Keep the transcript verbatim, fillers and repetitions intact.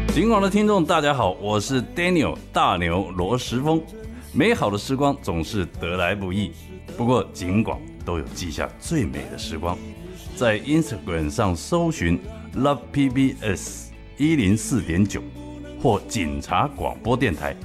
警广的听众大家好，我是 Daniel 大牛罗时丰。美好的时光总是得来不易，不过警广都有记下最美的时光。在 Instagram 上搜寻 Love P B S 一零四点九 或警察广播电台，